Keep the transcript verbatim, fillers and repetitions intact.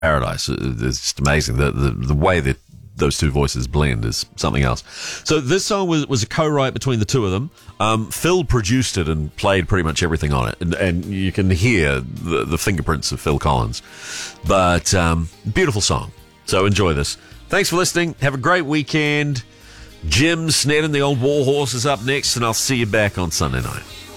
Paradise. It's just amazing. The, the, the way that those two voices blend is something else. So this song was, was a co-write between the two of them. Um, Phil produced it and played pretty much everything on it. And, and you can hear the, the fingerprints of Phil Collins. But um, beautiful song. So enjoy this. Thanks for listening. Have a great weekend. Jim Sneddon, the old war horse, is up next, and I'll see you back on Sunday night.